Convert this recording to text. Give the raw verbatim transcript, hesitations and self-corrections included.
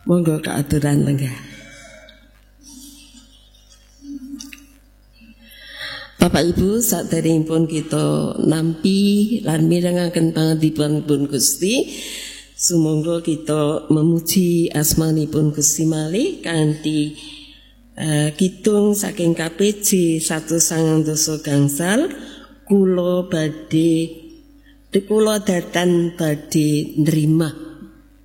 Monggo keaturan lenggah. Bapak Ibu, saderengipun kita nampi lan mirengaken pangandipun Gusti, sumangga kita memuji asmanipun Gusti malih kanthi uh, kidung saking K P J satus sangang dasa gangsal kula badhe kula datan badhe nrima